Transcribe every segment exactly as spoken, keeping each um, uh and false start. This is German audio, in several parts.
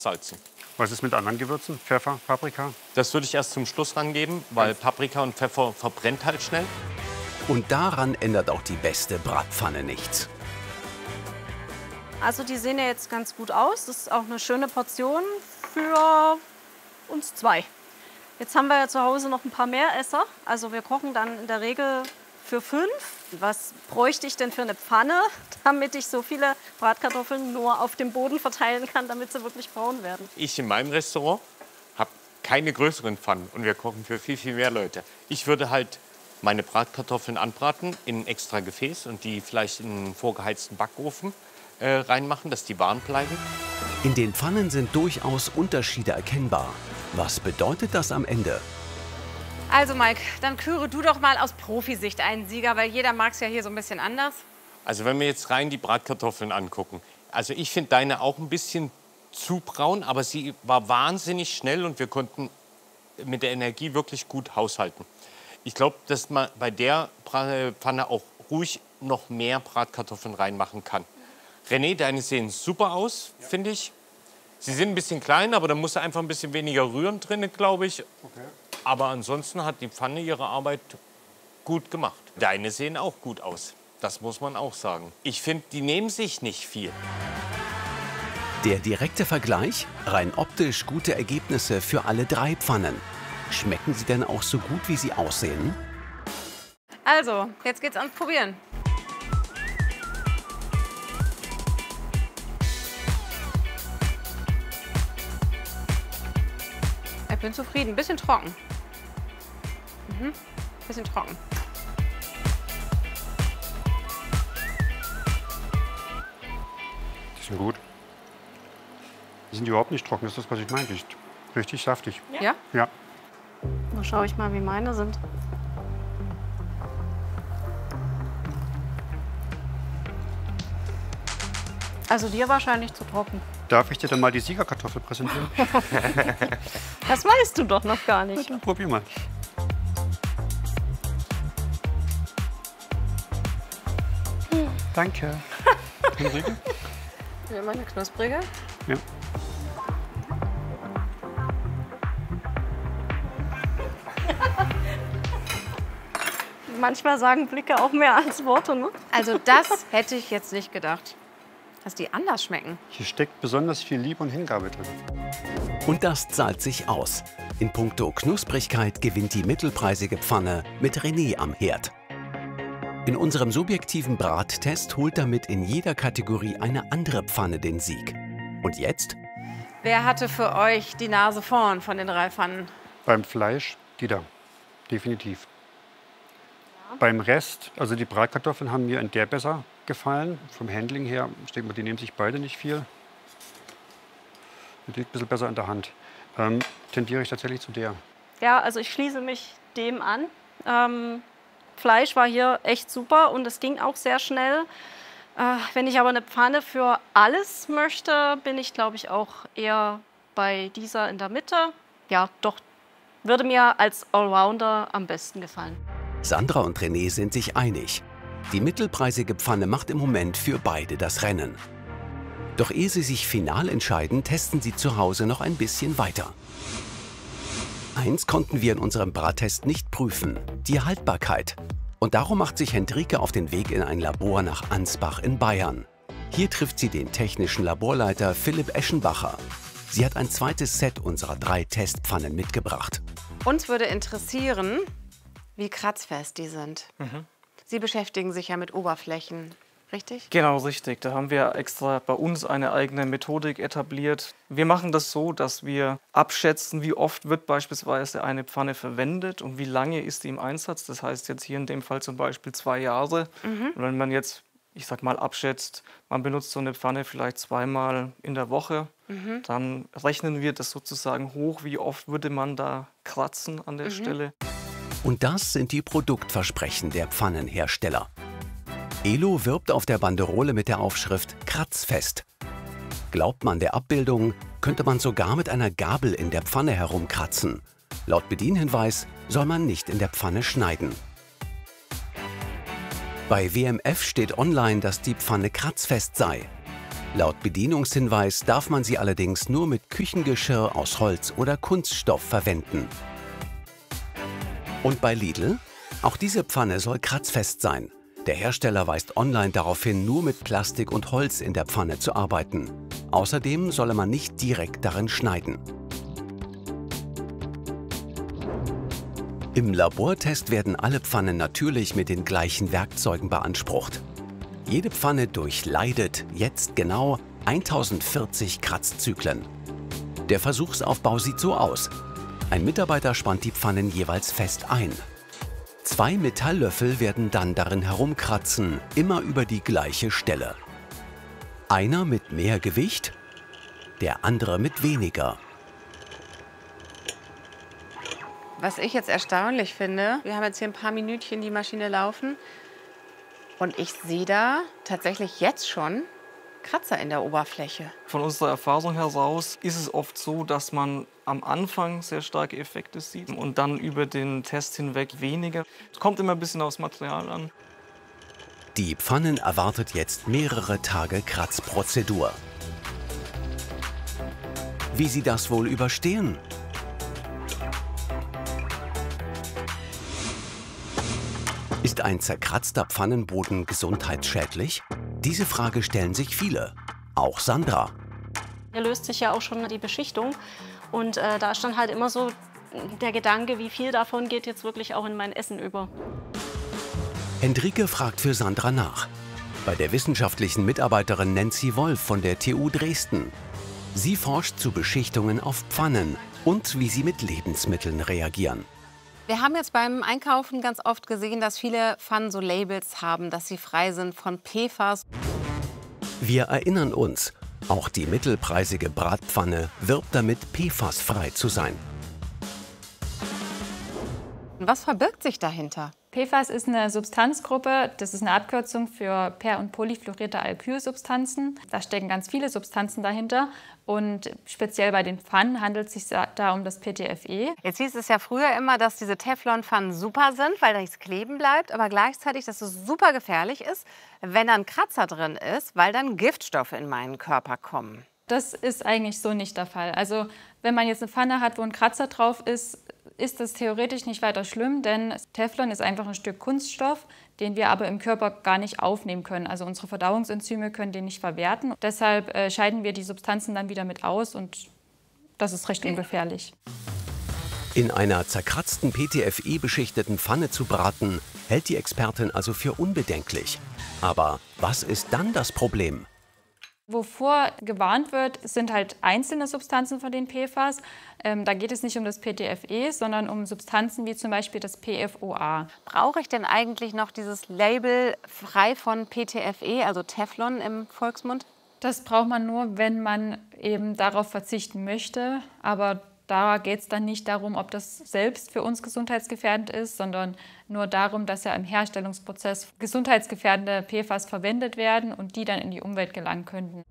salzen. Was ist mit anderen Gewürzen? Pfeffer, Paprika? Das würde ich erst zum Schluss rangeben, weil Paprika und Pfeffer verbrennt halt schnell. Und daran ändert auch die beste Bratpfanne nichts. Also die sehen ja jetzt ganz gut aus. Das ist auch eine schöne Portion für uns zwei. Jetzt haben wir ja zu Hause noch ein paar mehr Esser. Also wir kochen dann in der Regel für fünf. Was bräuchte ich denn für eine Pfanne, damit ich so viele Bratkartoffeln nur auf dem Boden verteilen kann, damit sie wirklich braun werden? Ich in meinem Restaurant habe keine größeren Pfannen und wir kochen für viel, viel mehr Leute. Ich würde halt meine Bratkartoffeln anbraten in ein extra Gefäß und die vielleicht in einen vorgeheizten Backofen äh, reinmachen, dass die warm bleiben. In den Pfannen sind durchaus Unterschiede erkennbar. Was bedeutet das am Ende? Also Mike, dann küre du doch mal aus Profisicht einen Sieger, weil jeder mag es ja hier so ein bisschen anders. Also wenn wir jetzt rein die Bratkartoffeln angucken. Also ich finde deine auch ein bisschen zu braun, aber sie war wahnsinnig schnell und wir konnten mit der Energie wirklich gut haushalten. Ich glaube, dass man bei der Pfanne auch ruhig noch mehr Bratkartoffeln reinmachen kann. René, deine sehen super aus, ja, finde ich. Sie sind ein bisschen klein, aber da muss einfach ein bisschen weniger Rühren drin, glaube ich. Okay. Aber ansonsten hat die Pfanne ihre Arbeit gut gemacht. Deine sehen auch gut aus. Das muss man auch sagen. Ich finde, die nehmen sich nicht viel. Der direkte Vergleich? Rein optisch gute Ergebnisse für alle drei Pfannen. Schmecken sie denn auch so gut, wie sie aussehen? Also, jetzt geht's ans Probieren. Ich bin zufrieden. Bisschen trocken. Mhm. Bisschen trocken. Die sind gut. Die sind überhaupt nicht trocken, das ist das, was ich meine. Richtig saftig. Ja? Ja. Dann schaue ich mal, wie meine sind. Also dir wahrscheinlich zu trocken. Darf ich dir dann mal die Siegerkartoffel präsentieren? Das weißt du doch noch gar nicht. Na, dann probier mal. Hm. Danke. Knusprige? Ja, meine knusprige. Ja. Manchmal sagen Blicke auch mehr als Worte, ne? Also das hätte ich jetzt nicht gedacht, dass die anders schmecken. Hier steckt besonders viel Liebe und Hingabe drin. Und das zahlt sich aus. In puncto Knusprigkeit gewinnt die mittelpreisige Pfanne mit René am Herd. In unserem subjektiven Brattest holt damit in jeder Kategorie eine andere Pfanne den Sieg. Und jetzt? Wer hatte für euch die Nase vorn von den drei Pfannen? Beim Fleisch, die da. Definitiv. Ja. Beim Rest, also die Bratkartoffeln haben mir in der besser gefallen. Vom Handling her, ich denke mal, die nehmen sich beide nicht viel. Die liegt ein bisschen besser in der Hand. Ähm, tendiere ich tatsächlich zu der. Ja, also ich schließe mich dem an. Ähm, Fleisch war hier echt super und es ging auch sehr schnell. Äh, wenn ich aber eine Pfanne für alles möchte, bin ich, glaube ich, auch eher bei dieser in der Mitte. Ja, doch, würde mir als Allrounder am besten gefallen. Sandra und René sind sich einig. Die mittelpreisige Pfanne macht im Moment für beide das Rennen. Doch ehe sie sich final entscheiden, testen sie zu Hause noch ein bisschen weiter. Eins konnten wir in unserem Brattest nicht prüfen: die Haltbarkeit. Und darum macht sich Hendrike auf den Weg in ein Labor nach Ansbach in Bayern. Hier trifft sie den technischen Laborleiter Philipp Eschenbacher. Sie hat ein zweites Set unserer drei Testpfannen mitgebracht. Uns würde interessieren, wie kratzfest die sind. Mhm. Sie beschäftigen sich ja mit Oberflächen, richtig? Genau, richtig. Da haben wir extra bei uns eine eigene Methodik etabliert. Wir machen das so, dass wir abschätzen, wie oft wird beispielsweise eine Pfanne verwendet und wie lange ist die im Einsatz. Das heißt jetzt hier in dem Fall zum Beispiel zwei Jahre. Mhm. Und wenn man jetzt, ich sag mal, abschätzt, man benutzt so eine Pfanne vielleicht zweimal in der Woche, Mhm. dann rechnen wir das sozusagen hoch, wie oft würde man da kratzen an der Mhm. Stelle. Und das sind die Produktversprechen der Pfannenhersteller. Elo wirbt auf der Banderole mit der Aufschrift kratzfest. Glaubt man der Abbildung, könnte man sogar mit einer Gabel in der Pfanne herumkratzen. Laut Bedienhinweis soll man nicht in der Pfanne schneiden. Bei W M F steht online, dass die Pfanne kratzfest sei. Laut Bedienungshinweis darf man sie allerdings nur mit Küchengeschirr aus Holz oder Kunststoff verwenden. Und bei Lidl? Auch diese Pfanne soll kratzfest sein. Der Hersteller weist online darauf hin, nur mit Plastik und Holz in der Pfanne zu arbeiten. Außerdem solle man nicht direkt darin schneiden. Im Labortest werden alle Pfannen natürlich mit den gleichen Werkzeugen beansprucht. Jede Pfanne durchleidet jetzt genau tausendvierzig Kratzzyklen. Der Versuchsaufbau sieht so aus. Ein Mitarbeiter spannt die Pfannen jeweils fest ein. Zwei Metalllöffel werden dann darin herumkratzen, immer über die gleiche Stelle. Einer mit mehr Gewicht, der andere mit weniger. Was ich jetzt erstaunlich finde, wir haben jetzt hier ein paar Minütchen die Maschine laufen und ich sehe da tatsächlich jetzt schon Kratzer in der Oberfläche. Von unserer Erfahrung heraus ist es oft so, dass man am Anfang sehr starke Effekte sieht und dann über den Test hinweg weniger. Es kommt immer ein bisschen aufs Material an. Die Pfannen erwartet jetzt mehrere Tage Kratzprozedur. Wie sie das wohl überstehen? Ist ein zerkratzter Pfannenboden gesundheitsschädlich? Diese Frage stellen sich viele, auch Sandra. Hier löst sich ja auch schon die Beschichtung und äh, da ist dann halt immer so der Gedanke, wie viel davon geht jetzt wirklich auch in mein Essen über. Hendrike fragt für Sandra nach. Bei der wissenschaftlichen Mitarbeiterin Nancy Wolf von der T U Dresden. Sie forscht zu Beschichtungen auf Pfannen und wie sie mit Lebensmitteln reagieren. Wir haben jetzt beim Einkaufen ganz oft gesehen, dass viele Pfannen so Labels haben, dass sie frei sind von P F A S. Wir erinnern uns, auch die mittelpreisige Bratpfanne wirbt damit, P F A S-frei zu sein. Was verbirgt sich dahinter? P F A S ist eine Substanzgruppe, das ist eine Abkürzung für per- und polyfluorierte Alkylsubstanzen. Da stecken ganz viele Substanzen dahinter und speziell bei den Pfannen handelt es sich da um das P T F E. Jetzt hieß es ja früher immer, dass diese Teflonpfannen super sind, weil da nichts kleben bleibt, aber gleichzeitig, dass es super gefährlich ist, wenn da ein Kratzer drin ist, weil dann Giftstoffe in meinen Körper kommen. Das ist eigentlich so nicht der Fall. Also wenn man jetzt eine Pfanne hat, wo ein Kratzer drauf ist, ist das theoretisch nicht weiter schlimm, denn Teflon ist einfach ein Stück Kunststoff, den wir aber im Körper gar nicht aufnehmen können. Also unsere Verdauungsenzyme können den nicht verwerten. Deshalb äh, scheiden wir die Substanzen dann wieder mit aus und das ist recht ungefährlich. In einer zerkratzten P T F E-beschichteten Pfanne zu braten, hält die Expertin also für unbedenklich. Aber was ist dann das Problem? Wovor gewarnt wird, sind halt einzelne Substanzen von den P F A S. Ähm, da geht es nicht um das P T F E, sondern um Substanzen wie zum Beispiel das P F O A. Brauche ich denn eigentlich noch dieses Label frei von P T F E, also Teflon im Volksmund? Das braucht man nur, wenn man eben darauf verzichten möchte. Aber da geht es dann nicht darum, ob das selbst für uns gesundheitsgefährdend ist, sondern nur darum, dass ja im Herstellungsprozess gesundheitsgefährdende P F A S verwendet werden und die dann in die Umwelt gelangen könnten.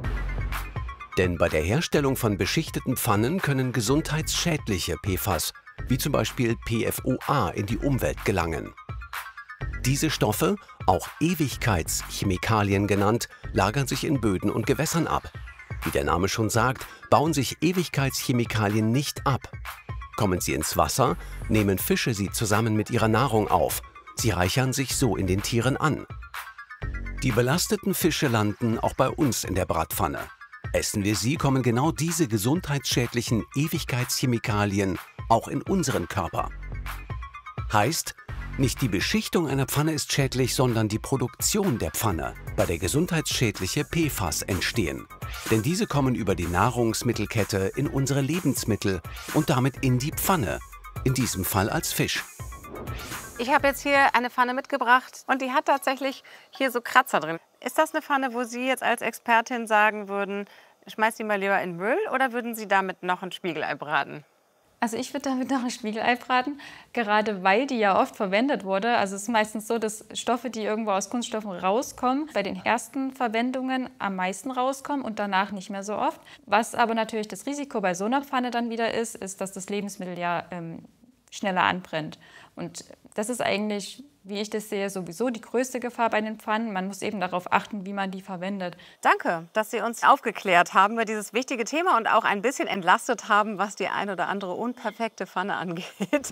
Denn bei der Herstellung von beschichteten Pfannen können gesundheitsschädliche P F A S, wie zum Beispiel P F O A, in die Umwelt gelangen. Diese Stoffe, auch Ewigkeitschemikalien genannt, lagern sich in Böden und Gewässern ab. Wie der Name schon sagt, bauen sich Ewigkeitschemikalien nicht ab. Kommen sie ins Wasser, nehmen Fische sie zusammen mit ihrer Nahrung auf. Sie reichern sich so in den Tieren an. Die belasteten Fische landen auch bei uns in der Bratpfanne. Essen wir sie, kommen genau diese gesundheitsschädlichen Ewigkeitschemikalien auch in unseren Körper. Heißt, nicht die Beschichtung einer Pfanne ist schädlich, sondern die Produktion der Pfanne, bei der gesundheitsschädliche P F A S entstehen. Denn diese kommen über die Nahrungsmittelkette in unsere Lebensmittel und damit in die Pfanne, in diesem Fall als Fisch. Ich habe jetzt hier eine Pfanne mitgebracht und die hat tatsächlich hier so Kratzer drin. Ist das eine Pfanne, wo Sie jetzt als Expertin sagen würden, schmeiß die mal lieber in den Müll, oder würden Sie damit noch ein Spiegelei braten? Also ich würde damit noch ein Spiegelei braten, gerade weil die ja oft verwendet wurde. Also es ist meistens so, dass Stoffe, die irgendwo aus Kunststoffen rauskommen, bei den ersten Verwendungen am meisten rauskommen und danach nicht mehr so oft. Was aber natürlich das Risiko bei so einer Pfanne dann wieder ist, ist, dass das Lebensmittel ja ähm, schneller anbrennt. Und das ist eigentlich wie ich das sehe, sowieso die größte Gefahr bei den Pfannen. Man muss eben darauf achten, wie man die verwendet. Danke, dass Sie uns aufgeklärt haben über dieses wichtige Thema und auch ein bisschen entlastet haben, was die ein oder andere unperfekte Pfanne angeht.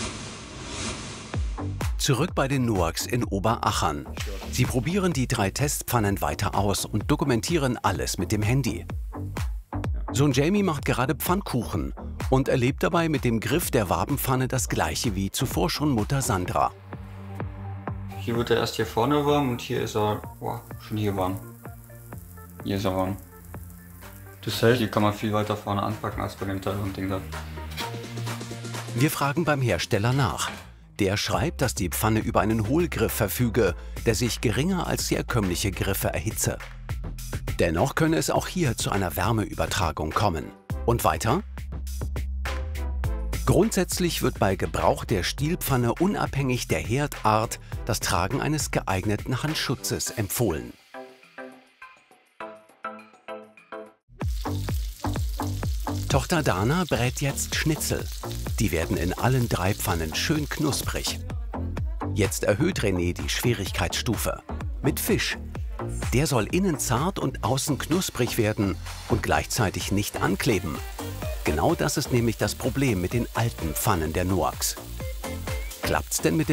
Zurück bei den Noax in Oberachern. Sie probieren die drei Testpfannen weiter aus und dokumentieren alles mit dem Handy. Sohn Jamie macht gerade Pfannkuchen und erlebt dabei mit dem Griff der Wabenpfanne das gleiche wie zuvor schon Mutter Sandra. Hier wird er erst hier vorne warm und hier ist er oh, schon hier warm. Hier ist er warm. Das heißt, hier kann man viel weiter vorne anpacken als bei dem teuren Ding da. Wir fragen beim Hersteller nach. Der schreibt, dass die Pfanne über einen Hohlgriff verfüge, der sich geringer als herkömmliche Griffe erhitze. Dennoch könne es auch hier zu einer Wärmeübertragung kommen. Und weiter? Grundsätzlich wird bei Gebrauch der Stielpfanne unabhängig der Herdart das Tragen eines geeigneten Handschutzes empfohlen. Tochter Dana brät jetzt Schnitzel. Die werden in allen drei Pfannen schön knusprig. Jetzt erhöht René die Schwierigkeitsstufe. Mit Fisch. Der soll innen zart und außen knusprig werden und gleichzeitig nicht ankleben. Genau das ist nämlich das Problem mit den alten Pfannen der Noax. Klappt's denn mit den